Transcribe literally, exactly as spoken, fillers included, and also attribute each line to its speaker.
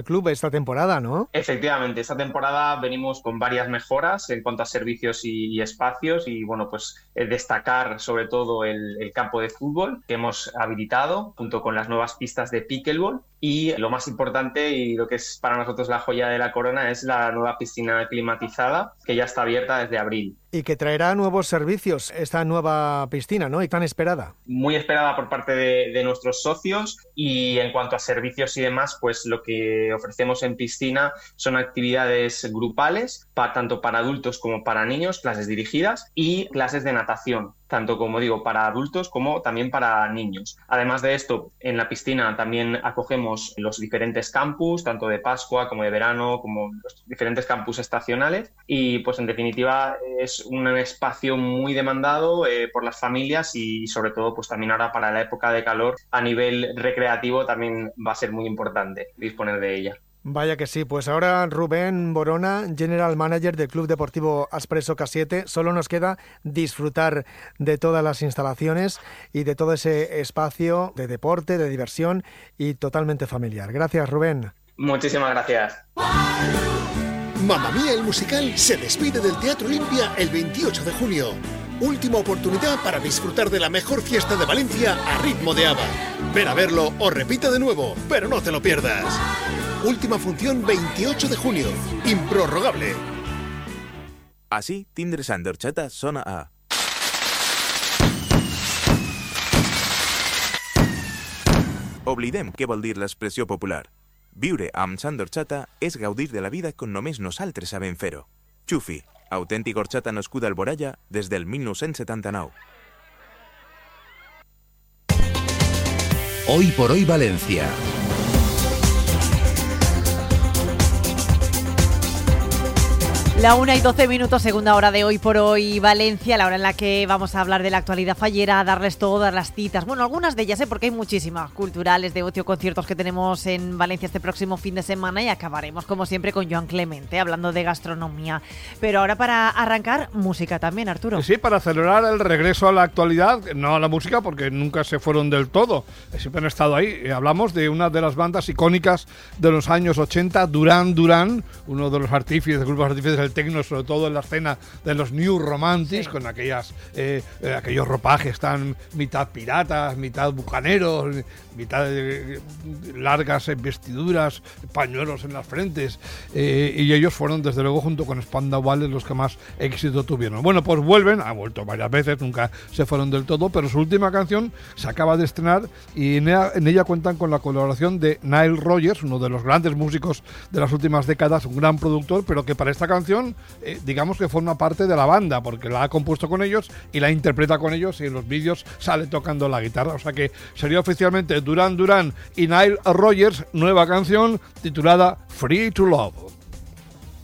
Speaker 1: club esta temporada, ¿no?
Speaker 2: Efectivamente, esta temporada venimos con varias mejoras en cuanto a servicios y, y espacios y bueno, pues eh, destacar sobre todo el, el campo de fútbol que hemos habilitado junto con las nuevas pistas de pickleball y lo más importante y lo que es para nosotros la joya de la corona es la nueva piscina climatizada que ya está abierta desde abril.
Speaker 1: Y que traerá nuevos servicios esta nueva piscina, ¿no? Y tan esperada.
Speaker 2: Muy esperada por parte de, de nuestros socios y en cuanto a servicios y demás, pues lo que ofrecemos en piscina son actividades grupales, pa, tanto para adultos como para niños, clases dirigidas y clases de natación, tanto como digo para adultos como también para niños. Además de esto, en la piscina también acogemos los diferentes campus, tanto de Pascua como de verano, como los diferentes campus estacionales y pues en definitiva es un espacio muy demandado eh, por las familias y sobre todo pues también ahora para la época de calor a nivel recreativo también va a ser muy importante disponer de ella.
Speaker 1: Vaya que sí, pues ahora Rubén Borona, General Manager del Club Deportivo Aspresso K siete, solo nos queda disfrutar de todas las instalaciones y de todo ese espacio de deporte, de diversión y totalmente familiar. Gracias, Rubén.
Speaker 2: Muchísimas gracias.
Speaker 3: Mamma Mía el musical se despide del Teatro Olimpia el veintiocho de junio. Última oportunidad para disfrutar de la mejor fiesta de Valencia a ritmo de ABBA. Ven a verlo o repite de nuevo, pero no te lo pierdas. Última función veintiocho de junio. Improrrogable.
Speaker 4: Així, tindre sang d'orxata sona a... Oblidem què vol dir l'expressió popular. Viure amb sang d'orxata és gaudir de la vida com només nosaltres sabem fer-ho. Xufi, autèntic horxata nascuda al Boralla des del mil nou-cents setanta-nou.
Speaker 5: Hoy por hoy Valencia.
Speaker 6: La una y doce minutos, segunda hora de Hoy por Hoy Valencia, la hora en la que vamos a hablar de la actualidad fallera, darles todas las citas, bueno, algunas de ellas, ¿eh? Porque hay muchísimas, culturales, de ocio, conciertos que tenemos en Valencia este próximo fin de semana y acabaremos, como siempre, con Joan Clemente, hablando de gastronomía. Pero ahora para arrancar, música también, Arturo.
Speaker 7: Sí, para celebrar el regreso a la actualidad, no a la música, porque nunca se fueron del todo, siempre han estado ahí. Hablamos de una de las bandas icónicas de los años ochenta, Duran Duran, uno de los artífices, grupos artífices del tecno, sobre todo en la escena de los New Romantics, sí, con aquellas eh, eh, aquellos ropajes tan mitad piratas, mitad bucaneros, mitad eh, largas vestiduras, pañuelos en las frentes, eh, y ellos fueron desde luego junto con Spandau Ballet los que más éxito tuvieron. Bueno, pues vuelven, ha vuelto varias veces, nunca se fueron del todo, pero su última canción se acaba de estrenar y en ella, en ella cuentan con la colaboración de Nile Rodgers, uno de los grandes músicos de las últimas décadas, un gran productor, pero que para esta canción Eh, digamos que forma parte de la banda porque la ha compuesto con ellos y la interpreta con ellos y en los vídeos sale tocando la guitarra, o sea que sería oficialmente Duran Duran y Nile Rodgers, nueva canción titulada Free to Love.